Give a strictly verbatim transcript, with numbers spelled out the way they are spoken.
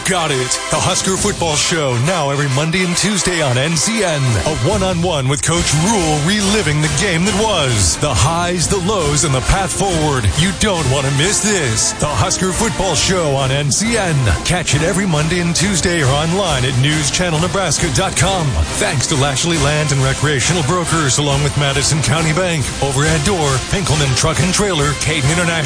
got it. The Husker Football Show, now every Monday and Tuesday on N C N. A one-on-one with Coach Rule, reliving the game that was. The highs, the lows, and the path forward. You don't want to miss this. The Husker Football Show on N C N. Catch it every Monday and Tuesday or online at news channel nebraska dot com. Thanks to Lashley Land and Recreational Brokers, along with Madison County Bank. Over at Door, Pinkelman Truck and Trailer, Caden International.